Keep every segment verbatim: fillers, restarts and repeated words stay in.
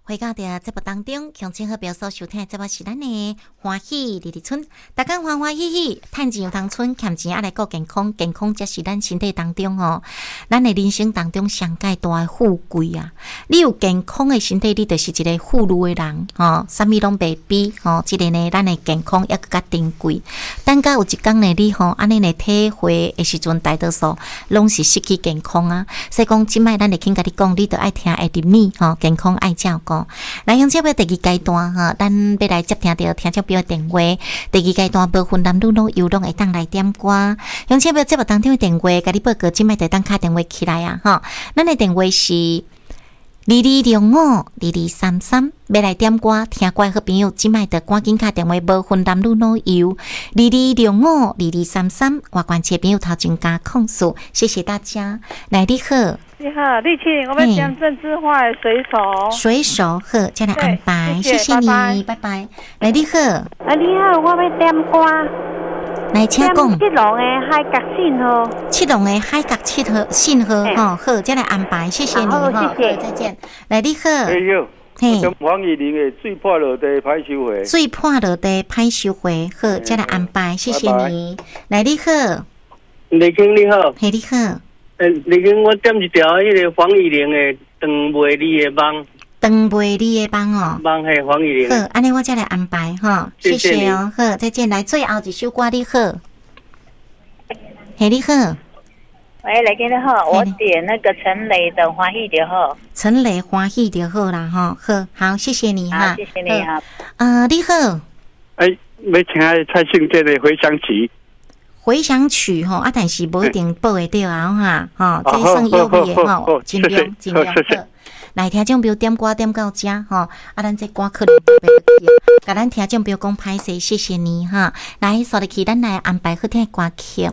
回到的节目当中，向前和表所收听的节目是咱的欢喜日日春，大家欢欢喜喜，趁钱有通存，欠钱也来顾健康，健康才是咱身体当中哦，咱的人生当中上界大的富贵啊！你有健康的身体，你就是一个富裕的人哦，啥物拢袂比哦，即、这个呢，咱的健康也更加珍贵。等到有一天呢，你吼安尼呢体会的时阵，大多数拢是失去健康啊。所以讲，即摆咱会肯甲你讲，你着爱听爱入米吼，健康爱照顾。来，向这边第二阶段哈，咱要来接听到听众朋友电话。第二阶段部分男女老幼拢会当来点歌。向这边节目当中的电话，甲你报告，即摆就当敲电话起来啊！哈，咱的电话是二二六五二二三三，要来点歌，听歌的好朋友，即摆就赶紧敲电话，无分男女老幼，二二六五二二三三，外关切朋友头前加控诉，谢谢大家。来，你好。 你好，丽青，我们讲郑智化的水手。 水手好，再来安排，谢谢你，拜拜。来，你好。 啊，你好，我要点歌。 来，请讲。 七龙的海角信号。 七龙的海角信号，信号哈，好，再来安排，谢谢你哈， 谢谢， 再见。来，你好。 哎呦， 嘿， 黄以玲的最破落地歹收回。 最破落地歹收回，好，再来安排，谢谢你。来，你好。 丽青你好。 嘿，你好。 诶，丽青，我点一条迄个黄以玲的《长袂离的梦》。 长袂离的梦哦。 梦系黄以玲。 好，安尼我再来安排哈，谢谢哦。好，再见。来，最后一首歌你好。嘿，你好。 喂，来跟你好，我点那个陈雷的《欢喜就好》。 陈雷欢喜就好啦哈。好，好，谢谢你哈。 谢谢你哈。 啊，你好。 哎，要请蔡幸珍的《回响曲》。 回响曲吼，啊，但是无一定报会到啊哈，吼，这算优惠的吼，尽量尽量好。来，听众朋友点歌点到这吼，啊，咱这歌可能特别去，甲咱听众朋友讲歹势，谢谢你哈。来，所入去咱来安排好听的歌曲，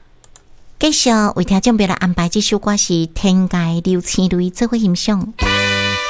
继续为听众朋友来安排这首歌是《天涯流星泪》做伙欣赏。